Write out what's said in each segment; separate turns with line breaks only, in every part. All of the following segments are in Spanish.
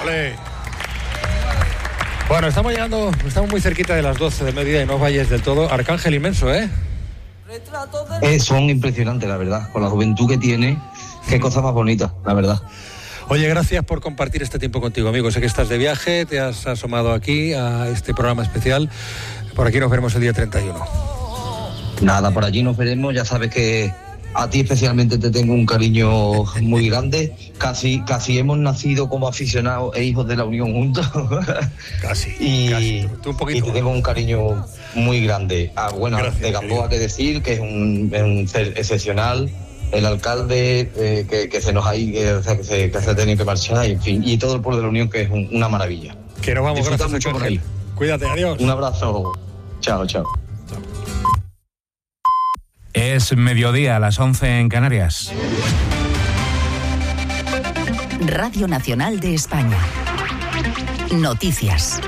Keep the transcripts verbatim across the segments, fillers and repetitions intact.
Olé. Bueno, estamos llegando, estamos muy cerquita de las doce del mediodía y no os vayáis del todo. Arcángel inmenso, ¿eh?
Eh, son impresionantes, la verdad, con la juventud que tiene, qué cosa más bonita, la verdad.
Oye, gracias por compartir este tiempo contigo, amigo. Sé que estás de viaje, te has asomado aquí a este programa especial. Por aquí nos veremos el día treinta y uno.
Nada, por allí nos veremos, ya sabes que a ti especialmente te tengo un cariño muy grande. Casi casi hemos nacido como aficionados e hijos de la Unión juntos.
Casi,
y,
casi. Tú, tú un poquito.
Y te tengo un cariño muy grande. Ah, bueno, gracias, de Gamboa que decir que es un, es un ser excepcional. El alcalde eh, que, que se nos ha ido, que, que, se, que se ha tenido que marchar, y, en fin, y todo el pueblo de la Unión, que es un, una maravilla.
Que nos vamos,
Disfruta
gracias,
mucho por ahí.
Cuídate, adiós.
Un abrazo. Chao, chao.
Es mediodía, a las once en Canarias.
Radio Nacional de España. Noticias.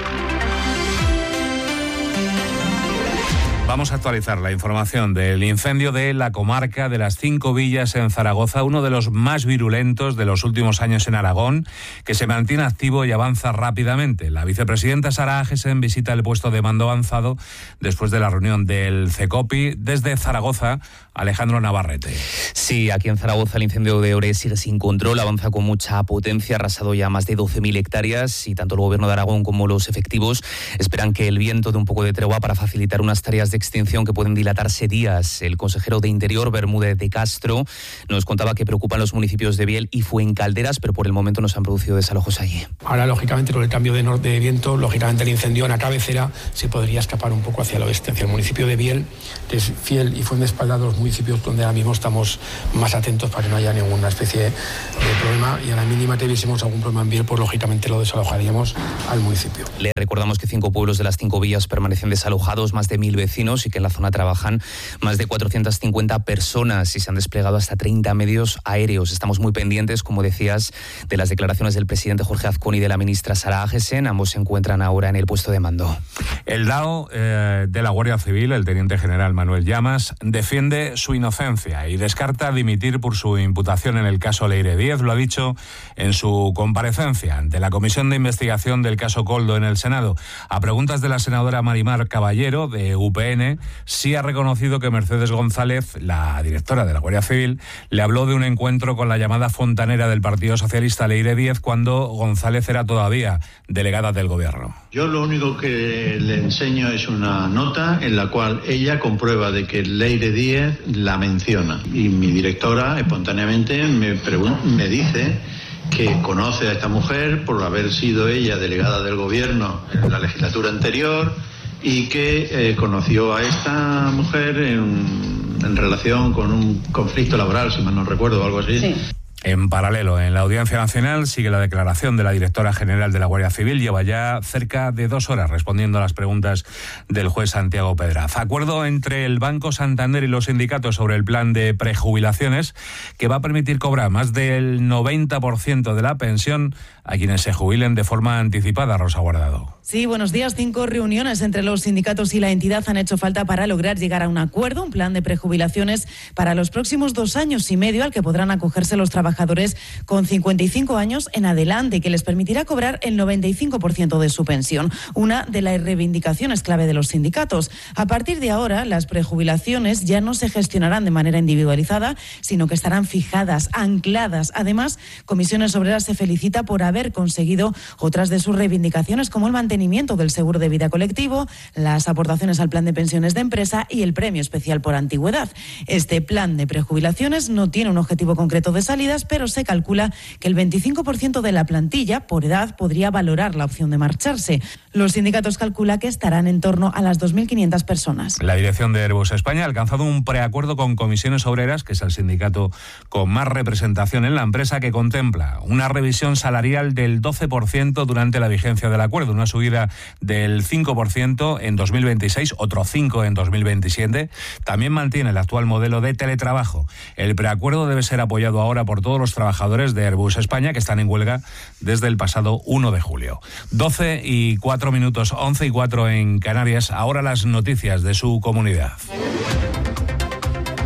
Vamos a actualizar la información del incendio de la comarca de las Cinco Villas en Zaragoza, uno de los más virulentos de los últimos años en Aragón, que se mantiene activo y avanza rápidamente. La vicepresidenta Sara Agesen visita el puesto de mando avanzado después de la reunión del CECOPI. Desde Zaragoza, Alejandro Navarrete.
Sí, aquí en Zaragoza el incendio de Ore sigue sin control, avanza con mucha potencia, ha arrasado ya más de doce mil hectáreas y tanto el Gobierno de Aragón como los efectivos esperan que el viento dé un poco de tregua para facilitar unas tareas de extinción que pueden dilatarse días. El consejero de Interior, Bermúdez de Castro, nos contaba que preocupan los municipios de Biel y Fuencalderas, pero por el momento no se han producido desalojos allí.
Ahora, lógicamente, con el cambio de norte de viento, lógicamente el incendio en la cabecera se podría escapar un poco hacia el oeste, hacia el municipio de Biel, que es Fiel y Fuendespalda, los municipios donde ahora mismo estamos más atentos para que no haya ninguna especie de problema, y a la mínima que viésemos algún problema en Biel, pues lógicamente lo desalojaríamos al municipio.
Le recordamos que cinco pueblos de las cinco villas permanecen desalojados, más de mil vecinos, y que en la zona trabajan más de cuatrocientas cincuenta personas y se han desplegado hasta treinta medios aéreos. Estamos muy pendientes, como decías, de las declaraciones del presidente Jorge Azcón y de la ministra Sara Agesen. Ambos se encuentran ahora en el puesto de mando.
El D A O eh, de la Guardia Civil, el teniente general Manuel Llamas, defiende su inocencia y descarta dimitir por su imputación en el caso Leire Díez. Lo ha dicho en su comparecencia ante la Comisión de Investigación del caso Koldo en el Senado. A preguntas de la senadora Marimar Caballero, de U P N, sí ha reconocido que Mercedes González, la directora de la Guardia Civil, le habló de un encuentro con la llamada fontanera del Partido Socialista Leire Díez cuando González era todavía delegada del Gobierno.
Yo lo único que le enseño es una nota en la cual ella comprueba de que Leire Díez la menciona. Y mi directora espontáneamente me, pregun- me dice que conoce a esta mujer por haber sido ella delegada del Gobierno en la legislatura anterior, y que eh, conoció a esta mujer en, en relación con un conflicto laboral, si mal no recuerdo, o algo así. Sí.
En paralelo, en la Audiencia Nacional sigue la declaración de la directora general de la Guardia Civil. Lleva ya cerca de dos horas respondiendo a las preguntas del juez Santiago Pedraz. Acuerdo entre el Banco Santander y los sindicatos sobre el plan de prejubilaciones que va a permitir cobrar más del noventa por ciento de la pensión a quienes se jubilen de forma anticipada. Rosa Guardado.
Sí, buenos días. Cinco reuniones entre los sindicatos y la entidad han hecho falta para lograr llegar a un acuerdo, un plan de prejubilaciones para los próximos dos años y medio al que podrán acogerse los trabajadores con cincuenta y cinco años en adelante, que les permitirá cobrar el noventa y cinco por ciento de su pensión, una de las reivindicaciones clave de los sindicatos. A partir de ahora, las prejubilaciones ya no se gestionarán de manera individualizada, sino que estarán fijadas, ancladas. Además, Comisiones Obreras se felicita por haber conseguido otras de sus reivindicaciones, como el mantenimiento del seguro de vida colectivo, las aportaciones al plan de pensiones de empresa y el premio especial por antigüedad. Este plan de prejubilaciones no tiene un objetivo concreto de salidas, pero se calcula que el veinticinco por ciento de la plantilla por edad podría valorar la opción de marcharse. Los sindicatos calculan que estarán en torno a las dos mil quinientas personas.
La dirección de Airbus España ha alcanzado un preacuerdo con Comisiones Obreras, que es el sindicato con más representación en la empresa, que contempla una revisión salarial del doce por ciento durante la vigencia del acuerdo, una subida del cinco por ciento en dos mil veintiséis, otro cinco por ciento en dos mil veintisiete. También mantiene el actual modelo de teletrabajo. El preacuerdo debe ser apoyado ahora por todos los trabajadores de Airbus España, que están en huelga desde el pasado uno de julio. doce y cuatro minutos, once y cuatro en Canarias. Ahora las noticias de su comunidad.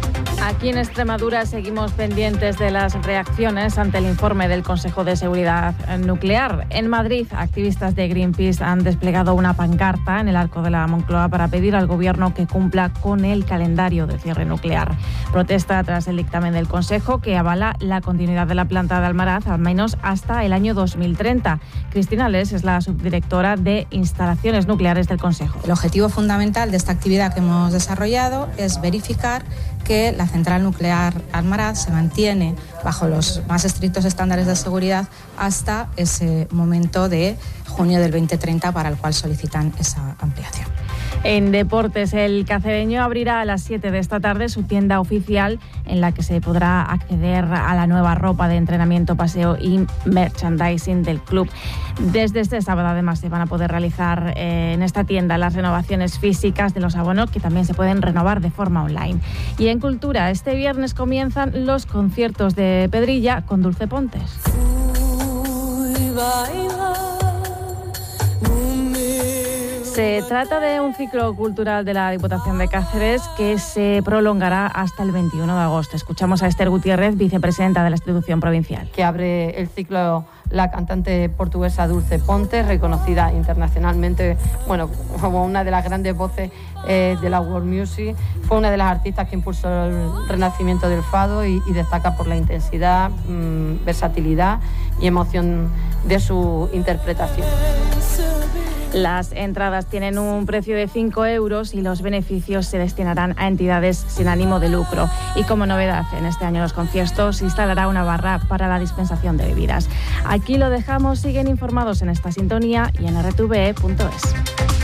Aquí en Extremadura seguimos pendientes de las reacciones ante el informe del Consejo de Seguridad Nuclear. En Madrid, activistas de Greenpeace han desplegado una pancarta en el Arco de la Moncloa para pedir al Gobierno que cumpla con el calendario de cierre nuclear. Protesta tras el dictamen del Consejo que avala la continuidad de la planta de Almaraz al menos hasta el año dos mil treinta. Cristina Les es la subdirectora de Instalaciones Nucleares del Consejo.
El objetivo fundamental de esta actividad que hemos desarrollado es verificar que la central nuclear Almaraz se mantiene bajo los más estrictos estándares de seguridad hasta ese momento de junio del veinte treinta para el cual solicitan esa ampliación.
En deportes, el cacereño abrirá a las siete de esta tarde su tienda oficial en la que se podrá acceder a la nueva ropa de entrenamiento, paseo y merchandising del club. Desde este sábado además se van a poder realizar eh, en esta tienda las renovaciones físicas de los abonos que también se pueden renovar de forma online. Y en cultura, este viernes comienzan los conciertos de Pedrilla con Dulce Pontes. Se trata de un ciclo cultural de la Diputación de Cáceres que se prolongará hasta el veintiuno de agosto. Escuchamos a Esther Gutiérrez, vicepresidenta de la institución provincial.
Que abre el ciclo la cantante portuguesa Dulce Pontes, reconocida internacionalmente, bueno, como una de las grandes voces eh, de la world music. Fue una de las artistas que impulsó el renacimiento del fado y, y destaca por la intensidad, mmm, versatilidad y emoción de su interpretación.
Las entradas tienen un precio de cinco euros y los beneficios se destinarán a entidades sin ánimo de lucro. Y como novedad, en este año los conciertos se instalará una barra para la dispensación de bebidas. Aquí lo dejamos, siguen informados en esta sintonía y en erre te ve punto es.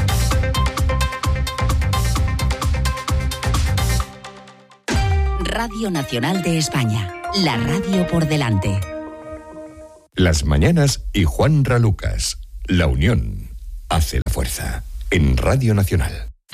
Radio Nacional de España, la radio por delante.
Las mañanas y Juan Ralucas, La Unión hace la fuerza en Radio Nacional.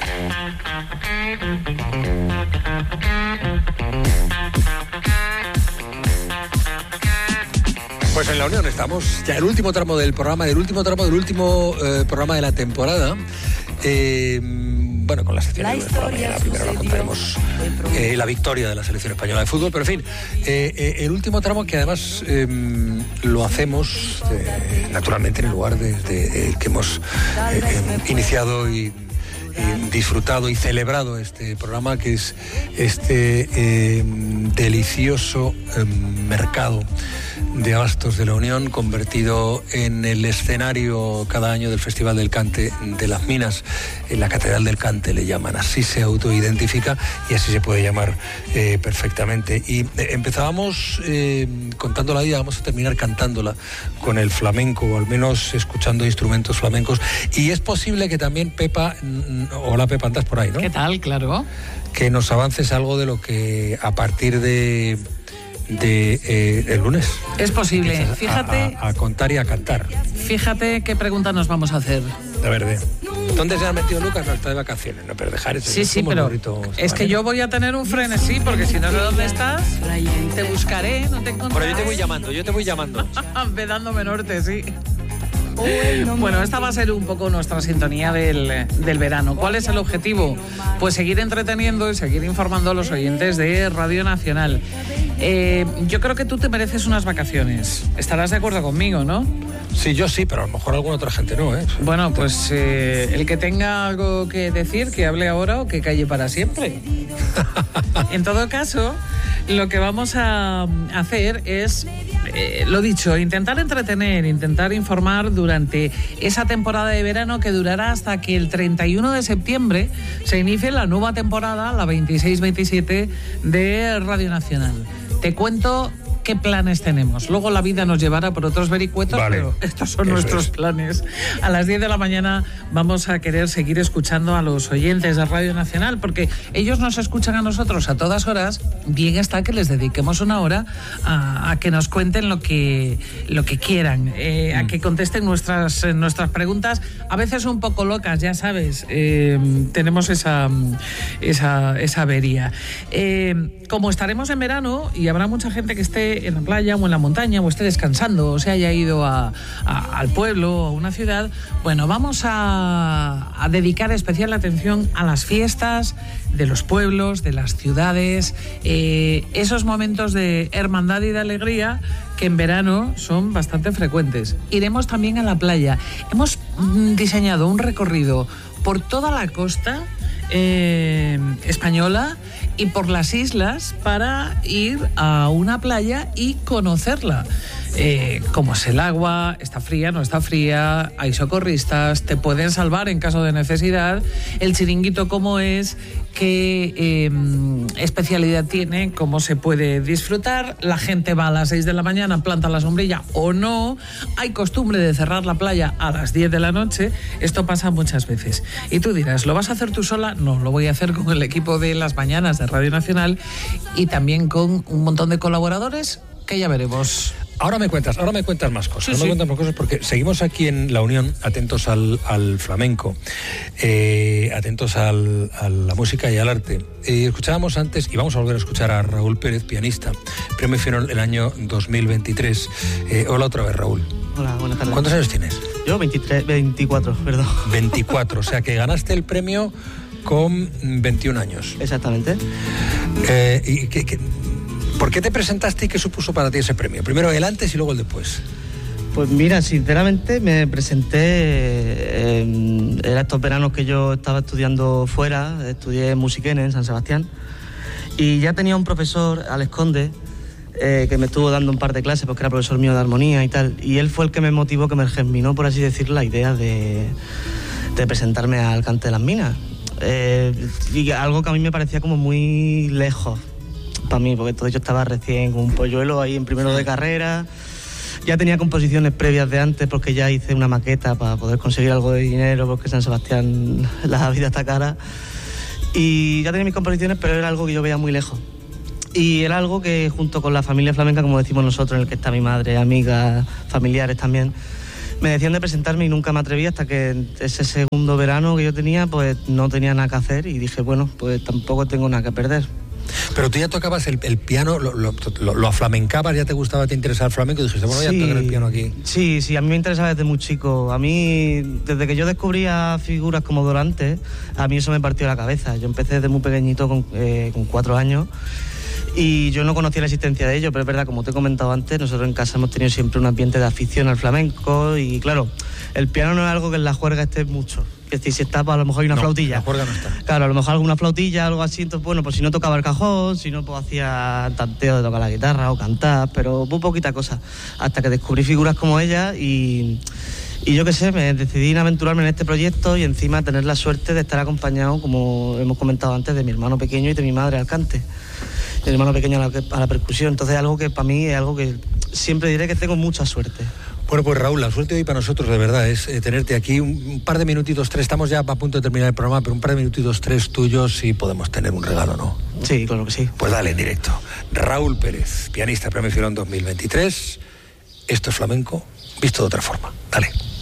Pues en La Unión estamos ya el último tramo del programa, del último tramo del último eh, programa de la temporada. Eh, bueno, con la sección de la mañana primero lo contaremos eh, la victoria de la selección española de fútbol, pero en fin, eh, eh, el último tramo que además eh, lo hacemos eh, naturalmente en el lugar desde de, de, que hemos eh, eh, iniciado y Y disfrutado y celebrado este programa, que es este eh, delicioso eh, mercado de abastos de la Unión, convertido en el escenario cada año del Festival del Cante de las Minas. En la Catedral del Cante le llaman, así se autoidentifica y así se puede llamar eh, perfectamente. Y eh, empezábamos eh, contando la vida, vamos a terminar cantándola con el flamenco, o al menos escuchando instrumentos flamencos. Y es posible que también Pepa... Hola Pepa, andas por ahí, ¿no?
¿Qué tal? Claro.
Que nos avances algo de lo que a partir de, de eh, el lunes.
Es posible,
a,
fíjate.
A, a contar y a cantar.
Fíjate qué pregunta nos vamos a hacer.
A ver, de, ¿dónde se ha metido Lucas? No, está de vacaciones, no, pero dejar ese.
Sí, sí, pero es que yo voy a tener un frenesí, porque si no sé dónde estás, te buscaré, no te encontraré.
Pero yo te voy llamando, yo te voy llamando.
Ve dándome norte, sí. Bueno, esta va a ser un poco nuestra sintonía del, del verano. ¿Cuál es el objetivo? Pues seguir entreteniendo y seguir informando a los oyentes de Radio Nacional. Eh, yo creo que tú te mereces unas vacaciones. Estarás de acuerdo conmigo, ¿no?
Sí, yo sí, pero a lo mejor alguna otra gente no, ¿eh?
Bueno, pues eh, el que tenga algo que decir, que hable ahora o que calle para siempre. En todo caso, lo que vamos a hacer es... Eh, lo dicho, intentar entretener, intentar informar durante esa temporada de verano que durará hasta que el treinta y uno de septiembre se inicie la nueva temporada, la veintiséis veintisiete de Radio Nacional. Te cuento qué planes tenemos. Luego la vida nos llevará por otros vericuetos, vale, pero estos son Eso nuestros es. planes. A las diez de la mañana vamos a querer seguir escuchando a los oyentes de Radio Nacional, porque ellos nos escuchan a nosotros a todas horas. Bien está que les dediquemos una hora a, a que nos cuenten lo que, lo que quieran, eh, a que contesten nuestras, nuestras preguntas, a veces un poco locas, ya sabes. Eh, tenemos esa, esa, esa avería. Eh, como estaremos en verano y habrá mucha gente que esté esté en la playa o en la montaña o esté descansando o se haya ido a, a, al pueblo o a una ciudad, bueno, vamos a, a dedicar especial atención a las fiestas de los pueblos, de las ciudades, eh, esos momentos de hermandad y de alegría que en verano son bastante frecuentes. Iremos también a la playa. Hemos mm, diseñado un recorrido por toda la costa eh, española y por las islas para ir a una playa y conocerla. Eh, cómo es el agua, está fría, no está fría, hay socorristas, te pueden salvar en caso de necesidad, el chiringuito cómo es, qué eh, especialidad tiene, cómo se puede disfrutar, la gente va a las seis de la mañana, planta la sombrilla o no, hay costumbre de cerrar la playa a las diez de la noche, esto pasa muchas veces. Y tú dirás, ¿lo vas a hacer tú sola? No, lo voy a hacer con el equipo de Las Mañanas de Radio Nacional y también con un montón de colaboradores que ya veremos.
Ahora me cuentas, ahora me cuentas más cosas,
Sí,
ahora
sí.
me cuentas más cosas porque seguimos aquí en La Unión, atentos al, al flamenco, eh, atentos al, a la música y al arte. Eh, escuchábamos antes, y vamos a volver a escuchar a Raúl Pérez, pianista, premio Fionol el año dos mil veintitrés. Eh, hola otra vez, Raúl.
Hola, buenas tardes.
¿Cuántos años tienes?
Yo veintitrés, veinticuatro, perdón.
veinticuatro, o sea que ganaste el premio con veintiún años.
Exactamente.
Eh, ¿y qué, qué, ¿Por qué te presentaste y qué supuso para ti ese premio? Primero el antes y luego el después.
Pues mira, sinceramente me presenté, eh, era estos veranos que yo estaba estudiando fuera, estudié Musiquene en San Sebastián, y ya tenía un profesor, Alex Conde, eh, que me estuvo dando un par de clases porque era profesor mío de armonía y tal, y él fue el que me motivó, que me germinó, por así decir, la idea de, de presentarme al Cante de las Minas. Eh, y algo que a mí me parecía como muy lejos para mí, porque todo yo estaba recién con un polluelo ahí en primero de carrera, ya tenía composiciones previas de antes porque ya hice una maqueta para poder conseguir algo de dinero porque San Sebastián la vida está cara, y ya tenía mis composiciones, pero era algo que yo veía muy lejos, y era algo que junto con la familia flamenca, como decimos nosotros, en el que está mi madre, amigas, familiares también, me decían de presentarme y nunca me atreví hasta que ese segundo verano que yo tenía, pues no tenía nada que hacer y dije, bueno, pues tampoco tengo nada que perder.
Pero tú ya tocabas el, el piano, lo, lo, lo, lo aflamencabas, ya te gustaba, te interesaba el flamenco y dijiste, bueno,
Sí,
ya tocar el piano aquí.
Sí, sí, a mí me interesaba desde muy chico. A mí, desde que yo descubría figuras como Dorantes, a mí eso me partió la cabeza. Yo empecé desde muy pequeñito, con, eh, con cuatro años, y yo no conocía la existencia de ello, pero es verdad, como te he comentado antes, nosotros en casa hemos tenido siempre un ambiente de afición al flamenco, y claro, el piano no es algo que en la juerga esté mucho. Es decir, si está, pues a lo mejor hay una
no,
flautilla.
La juerga no está.
Claro, a lo mejor alguna flautilla, algo así, entonces bueno, pues si no tocaba el cajón, si no, pues hacía tanteo de tocar la guitarra o cantar, pero muy poquita cosa, hasta que descubrí figuras como ella y, y yo qué sé, me decidí a aventurarme en este proyecto y encima tener la suerte de estar acompañado, como hemos comentado antes, de mi hermano pequeño y de mi madre al cante, mi hermano pequeño a la, a la percusión, entonces algo que para mí es algo que siempre diré que tengo mucha suerte.
Bueno, pues Raúl, la suerte hoy para nosotros de verdad es eh, tenerte aquí un, un par de minutitos, tres, estamos ya a punto de terminar el programa, pero un par de minutitos, tres tuyos y podemos tener un regalo, ¿no?
Sí, claro que sí.
Pues dale, en directo. Raúl Pérez, pianista, Premio Fionol dos mil veintitrés, esto es flamenco, visto de otra forma. Dale.